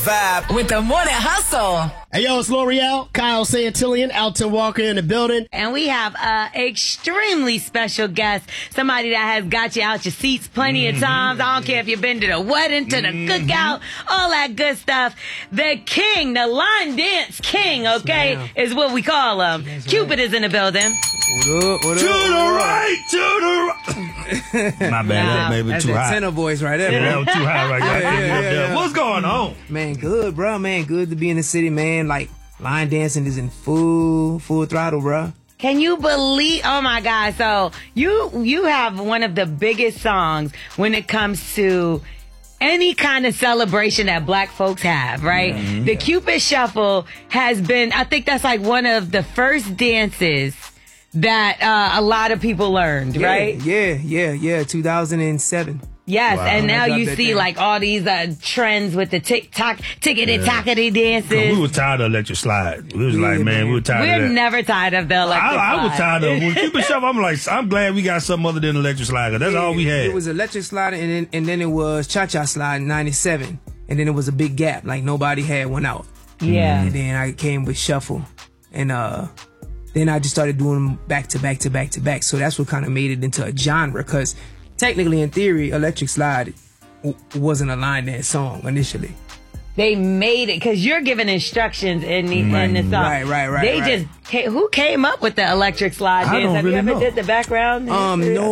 Vibe with the Morning Hustle. Hey, yo, it's L'Oreal, Kyle Santillion, Alton Walker in the building. And we have an extremely special guest, somebody that has got you out your seats plenty of times. I don't care if you've been to the wedding, to the cookout, all that good stuff. The king, the line dance king, okay, is what we call him. Cupid is in the building. What up? To the right, to the right. My bad, that may be That's too that high. tenor voice right there, Yeah, that bro. was too high right there. Yeah. What's going on? Man, good, bro. Man, good to be in the city, man. Like, line dancing is in full throttle, bro. Can you believe? Oh my God! So you have one of the biggest songs when it comes to any kind of celebration that Black folks have, right? Mm-hmm. The Cupid Shuffle has been. I think that's like one of the first dances that a lot of people learned, right? Yeah. 2007. Yes, Wow. and now I dropped you that see thing. like all these trends with the tickety-tockety dances. We were tired of electric slide. We was like, man, we were tired We're of that. never tired of the electric I was slide. tired of it. When Cupid Shuffle, I'm like, I'm glad we got something other than electric slide. 'Cause that's all we had. It was electric slide, and then it was cha-cha slide in 97. And then it was a big gap. Like, nobody had one out. Yeah. And then I came with shuffle. And then I just started doing them back to back to back to back. So that's what kind of made it into a genre. Because technically, in theory, electric slide wasn't a line dance song initially. They made it because you're giving instructions in the song. Right. They just who came up with the electric slide I dance? don't Have really you ever know. did the background? No.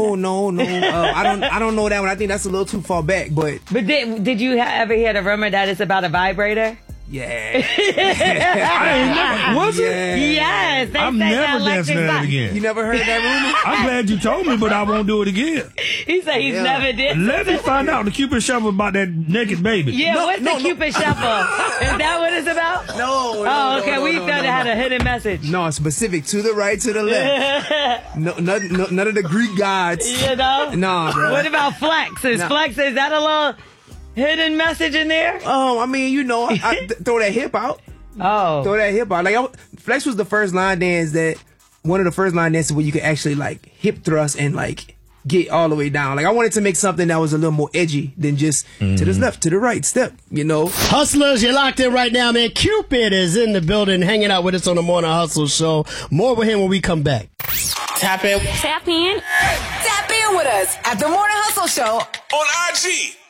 I don't know that one. I think that's a little too far back. But But did you ever hear the rumor that it's about a vibrator? yeah, I ain't never, was it? Yeah. Yes, they I'm say never the dancing electric that slide. again. you never heard that rumor? I'm glad you told me, but I won't do it again. He said he's Yeah. never did. Let me find out the Cupid Shuffle about that naked baby. Yeah, what's the Cupid Shuffle? Is that what it's about? No. Oh, okay. We thought it had a hidden message. No, specific to the right, to the left. None of the Greek gods. You know? Nah, bro. What about Flex? Is that a little hidden message in there? I mean, I throw that hip out. Oh. Throw that hip out. Like, Flex was the first line dance one of the first line dances where you could actually, like, hip thrust and, like, get all the way down. Like, I wanted to make something that was a little more edgy than just to the left, to the right step, Hustlers, you're locked in right now, man. Cupid is in the building, hanging out with us on the Morning Hustle Show. More with him when we come back. Tap in. Tap in. Tap in with us at the Morning Hustle Show on IG.